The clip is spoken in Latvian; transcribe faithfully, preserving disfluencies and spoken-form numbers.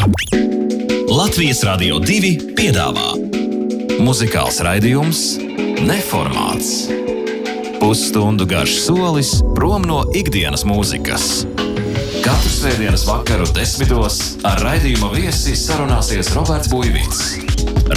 Latvijas Radio divi piedāvā muzikāls raidījums Neformāts. Pusstundu garš solis prom no ikdienas mūzikas. Katru svētdienas vakaru desmitos ar raidījuma viesi sarunāsies Roberts Buivīts.